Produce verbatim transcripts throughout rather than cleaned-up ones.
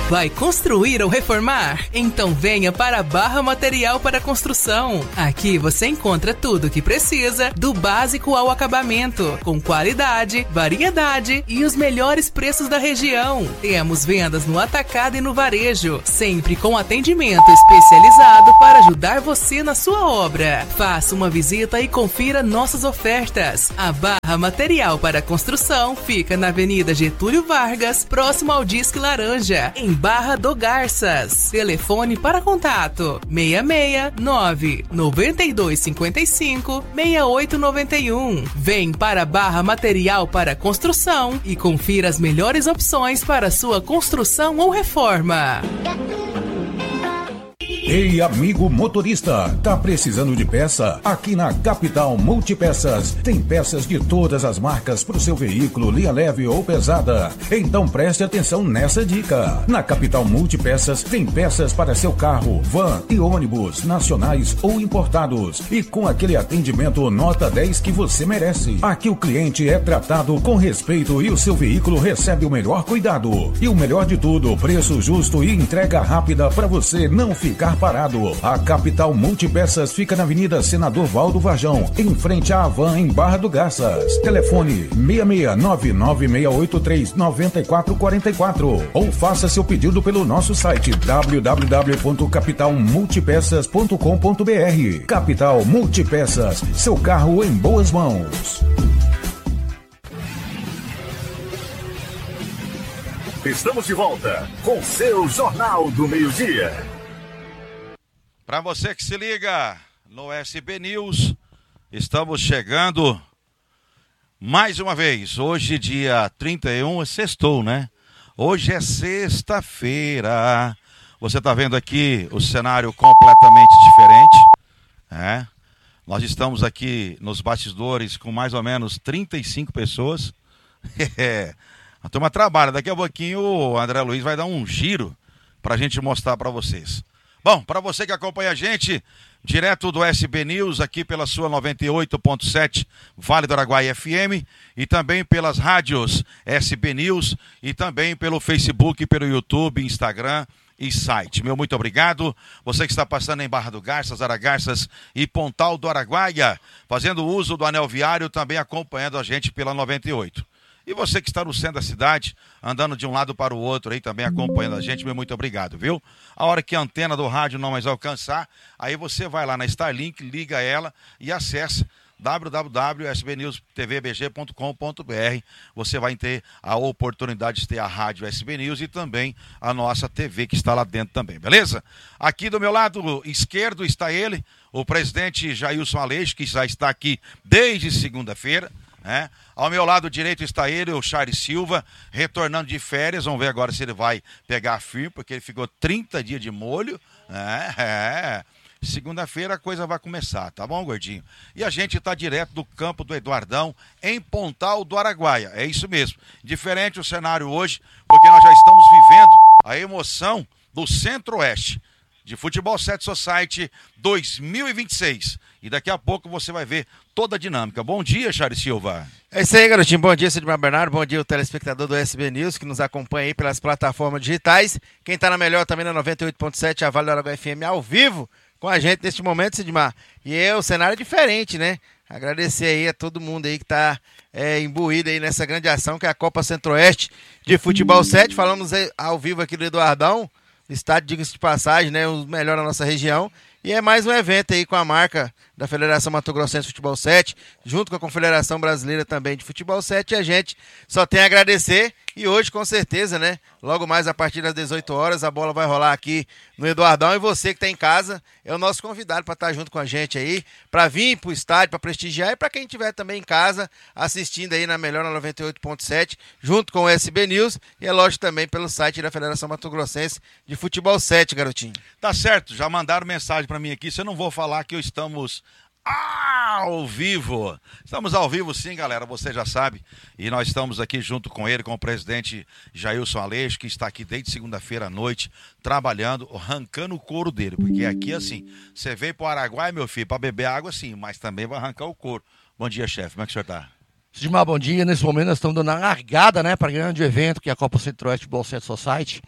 Vai construir ou reformar? Então venha para a Barra Material para Construção. Aqui você encontra tudo o que precisa, do básico ao acabamento, com qualidade, variedade e os melhores preços da região. Temos vendas no atacado e no varejo, sempre com atendimento especializado para ajudar você na sua obra. Faça uma visita e confira nossas ofertas. A Barra Material para Construção fica na Avenida Getúlio Vargas, próximo ao Disque Laranja, em Barra do Garças. Telefone para contato seis seis nove nove dois cinco cinco seis oito nove um. Vem para Barra Material para Construção e confira as melhores opções para sua construção ou reforma. Ei, amigo motorista, tá precisando de peça? Aqui na Capital Multipeças tem peças de todas as marcas para o seu veículo, linha leve ou pesada. Então preste atenção nessa dica. Na Capital Multipeças tem peças para seu carro, van e ônibus, nacionais ou importados. E com aquele atendimento nota dez que você merece. Aqui o cliente é tratado com respeito e o seu veículo recebe o melhor cuidado. E o melhor de tudo, preço justo e entrega rápida para você não ficar parado. A Capital Multipeças fica na Avenida Senador Valdo Varjão, em frente à Havan, em Barra do Garças. Telefone seis seis nove nove seis oito três nove quatro quatro quatro ou faça seu pedido pelo nosso site w w w ponto capital multipeças ponto com ponto b r. Capital Multipeças, seu carro em boas mãos. Estamos de volta com seu Jornal do Meio-Dia. Para você que se liga no S B News, estamos chegando mais uma vez. Hoje, dia trinta e um, é sextou, né? Hoje é sexta-feira. Você está vendo aqui o cenário completamente diferente, né? Nós estamos aqui nos bastidores com mais ou menos trinta e cinco pessoas. A turma trabalha. Daqui a pouquinho o André Luiz vai dar um giro para a gente mostrar para vocês. Bom, para você que acompanha a gente, direto do S B News, aqui pela sua noventa e oito ponto sete Vale do Araguaia F M, e também pelas rádios S B News, e também pelo Facebook, pelo YouTube, Instagram e site. Meu muito obrigado. Você que está passando em Barra do Garças, Aragarças e Pontal do Araguaia, fazendo uso do anel viário, também acompanhando a gente pela noventa e oito. E você que está no centro da cidade, andando de um lado para o outro aí, também acompanhando a gente, meu muito obrigado, viu? A hora que a antena do rádio não mais alcançar, aí você vai lá na Starlink, liga ela e acessa w w w ponto s b news t v b g ponto com ponto b r. Você vai ter a oportunidade de ter a rádio S B News e também a nossa T V que está lá dentro também, beleza? Aqui do meu lado esquerdo está ele, o presidente Jailson Aleixo, que já está aqui desde segunda-feira. É. Ao meu lado direito está ele, o Charles Silva, retornando de férias. Vamos ver agora se ele vai pegar firme, porque ele ficou trinta dias de molho. É, é. Segunda-feira a coisa vai começar, tá bom, gordinho? E a gente está direto do campo do Eduardão, em Pontal do Araguaia. É isso mesmo. Diferente o cenário hoje, porque nós já estamos vivendo a emoção do Centro-Oeste de Futebol sete Society dois mil e vinte e seis. E daqui a pouco você vai ver toda a dinâmica. Bom dia, Charles Silva. É isso aí, garotinho. Bom dia, Sidmar Bernardo. Bom dia, o telespectador do S B News, que nos acompanha aí pelas plataformas digitais. Quem está na melhor também na noventa e oito ponto sete, a Vale do Araguaia F M, ao vivo com a gente neste momento, Sidmar. E é o cenário é diferente, né? Agradecer aí a todo mundo aí que está é, imbuído aí nessa grande ação, que é a Copa Centro-Oeste de Futebol sete. Falamos aí, ao vivo aqui do Eduardão, estádio, diga-se de passagem, né? O melhor da nossa região. E é mais um evento aí com a marca da Federação Mato Grossense de Futebol sete, junto com a Confederação Brasileira também de Futebol sete, e a gente só tem a agradecer. E hoje, com certeza, né? Logo mais a partir das dezoito horas, a bola vai rolar aqui no Eduardão. E você que está em casa é o nosso convidado para estar junto com a gente aí, para vir para o estádio, para prestigiar, e para quem estiver também em casa assistindo aí na melhor na noventa e oito ponto sete, junto com o S B News, e é lógico também pelo site da Federação Mato Grossense de Futebol sete, garotinho. Tá certo, já mandaram mensagem para mim aqui, você não vou falar que estamos ao vivo. Estamos ao vivo sim, galera, você já sabe. E nós estamos aqui junto com ele, com o presidente Jailson Aleixo, que está aqui desde segunda-feira à noite, trabalhando, arrancando o couro dele. Porque aqui, assim, você veio para o Araguaia, meu filho, para beber água, sim, mas também vai arrancar o couro. Bom dia, chefe, como é que o senhor está? Sidmar, bom dia. Nesse momento nós estamos dando a largada, né, para o grande evento que é a Copa Centro-Oeste Futebol sete Society,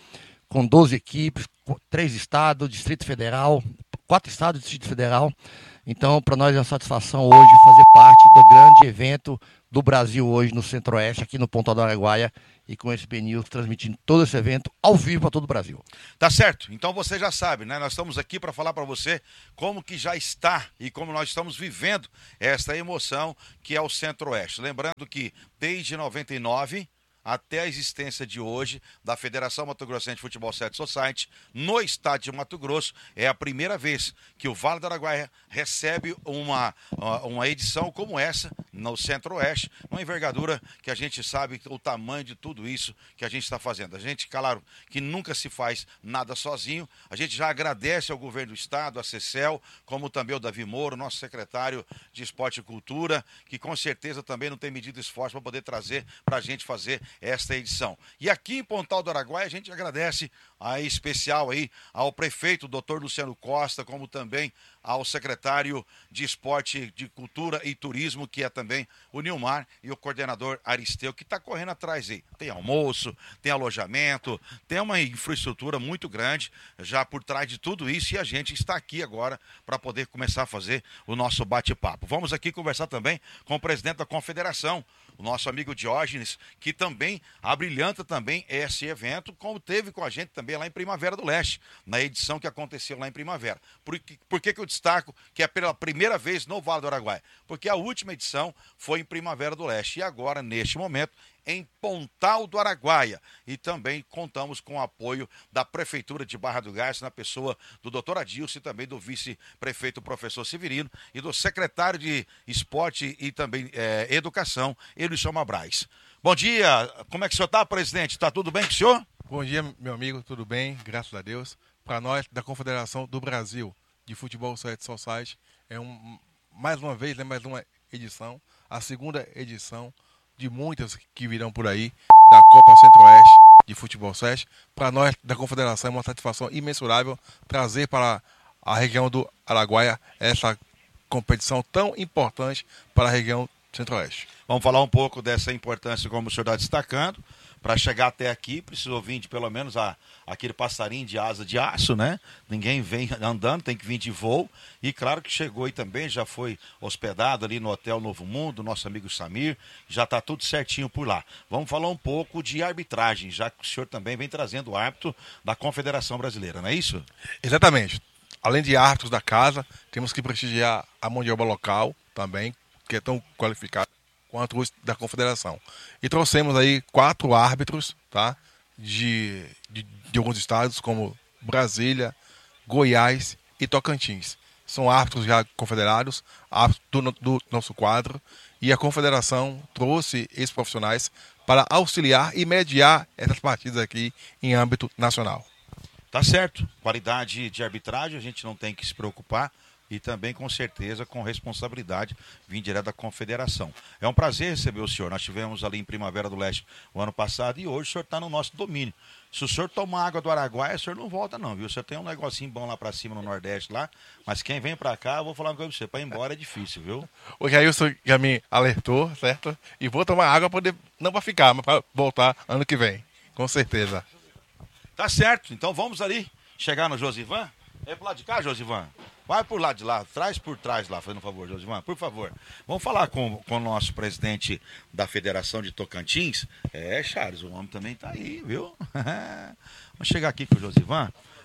com doze equipes, com três estados, Distrito Federal, quatro estados do Distrito Federal. Então, para nós é uma satisfação hoje fazer parte do grande evento do Brasil hoje no Centro-Oeste, aqui no Pontal do Araguaia, e com esse S B News transmitindo todo esse evento ao vivo para todo o Brasil. Tá certo. Então você já sabe, né? Nós estamos aqui para falar para você como que já está e como nós estamos vivendo esta emoção que é o Centro-Oeste. Lembrando que desde noventa e nove até a existência de hoje da Federação Mato Grossense de Futebol sete Society no estado de Mato Grosso, é a primeira vez que o Vale do Araguaia recebe uma, uma edição como essa no Centro-Oeste, uma envergadura que a gente sabe o tamanho de tudo isso que a gente está fazendo. A gente, claro, que nunca se faz nada sozinho, a gente já agradece ao governo do estado, a CECEL, como também o Davi Moro, nosso secretário de Esporte e Cultura, que com certeza também não tem medido esforço para poder trazer para a gente fazer esta edição. E aqui em Pontal do Araguaia a gente agradece a especial aí ao prefeito doutor Luciano Costa, como também ao secretário de Esporte, de Cultura e Turismo, que é também o Nilmar, e o coordenador Aristeu, que está correndo atrás aí. Tem almoço, tem alojamento, tem uma infraestrutura muito grande já por trás de tudo isso, e a gente está aqui agora para poder começar a fazer o nosso bate-papo. Vamos aqui conversar também com o presidente da Confederação, o nosso amigo Diógenes, que também abrilhanta também esse evento, como teve com a gente também lá em Primavera do Leste, na edição que aconteceu lá em Primavera. Por que, por que que eu destaco que é pela primeira vez no Vale do Araguaia? Porque a última edição foi em Primavera do Leste e agora, neste momento, em Pontal do Araguaia. E também contamos com o apoio da Prefeitura de Barra do Garça, na pessoa do doutor Adilson e também do vice-prefeito professor Severino e do secretário de Esporte e também é, Educação, Elisson Mabraz. Bom dia, como é que o senhor está, presidente? Está tudo bem com o senhor? Bom dia, meu amigo, tudo bem? Graças a Deus. Para nós, da Confederação do Brasil de Futebol sete Society, é um, mais uma vez, né, mais uma edição, a segunda edição de muitas que virão por aí, da Copa Centro-Oeste de Futebol sete. Para nós, da Confederação, é uma satisfação imensurável trazer para a região do Araguaia essa competição tão importante para a região Centro-Oeste. Vamos falar um pouco dessa importância, como o senhor está destacando. Para chegar até aqui, precisou vir de pelo menos a, aquele passarinho de asa de aço, né? Ninguém vem andando, tem que vir de voo. E claro que chegou e também já foi hospedado ali no Hotel Novo Mundo, nosso amigo Samir, já está tudo certinho por lá. Vamos falar um pouco de arbitragem, já que o senhor também vem trazendo o árbitro da Confederação Brasileira, não é isso? Exatamente. Além de árbitros da casa, temos que prestigiar a mão de obra local também, que é tão qualificada quanto os da Confederação. E trouxemos aí quatro árbitros, tá? De, de, de alguns estados, como Brasília, Goiás e Tocantins. São árbitros já confederados, árbitros do, do nosso quadro, e a Confederação trouxe esses profissionais para auxiliar e mediar essas partidas aqui em âmbito nacional. Tá certo. Qualidade de arbitragem, a gente não tem que se preocupar. E também, com certeza, com responsabilidade, vim direto da Confederação. É um prazer receber o senhor. Nós tivemos ali em Primavera do Leste o ano passado e hoje o senhor está no nosso domínio. Se o senhor tomar água do Araguaia, o senhor não volta não, viu? O senhor tem um negocinho bom lá para cima no Nordeste lá, mas quem vem para cá, eu vou falar uma coisa para você, para ir embora é difícil, viu? O Jailson já me alertou, certo? E vou tomar água, poder, não para ficar, mas para voltar ano que vem, com certeza. Tá certo, então vamos ali, chegar no Josivan. É pro lado de cá, Josivan? Vai por lá de lá, traz por trás lá, fazendo um favor, Josivan, por favor. Vamos falar com, com o nosso presidente da Federação de Tocantins. É, Charles, o homem também tá aí, viu? Vamos chegar aqui com o Josivan